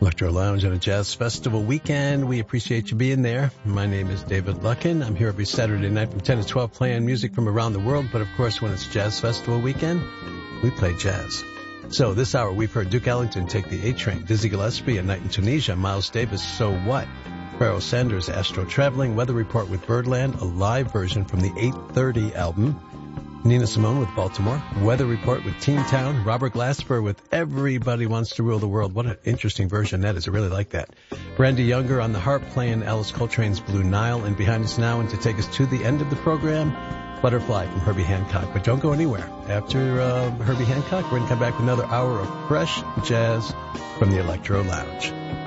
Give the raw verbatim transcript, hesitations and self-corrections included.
Electro Lounge and a Jazz Festival weekend. We appreciate you being there. My name is David Luckin. I'm here every Saturday night from ten to twelve playing music from around the world. But of course, when it's Jazz Festival weekend, we play jazz. So this hour, we've heard Duke Ellington, Take the A Train, Dizzy Gillespie, A Night in Tunisia, Miles Davis, So What, Pharoah Sanders, Astro Traveling, Weather Report with Birdland, a live version from the eight thirty album, Nina Simone with Baltimore, Weather Report with Teen Town, Robert Glasper with Everybody Wants to Rule the World. What an interesting version that is. I really like that. Brandy Younger on the harp playing Alice Coltrane's Blue Nile. And behind us now, and to take us to the end of the program, Butterfly from Herbie Hancock. But don't go anywhere. After uh, Herbie Hancock, we're going to come back with another hour of fresh jazz from the Electro Lounge.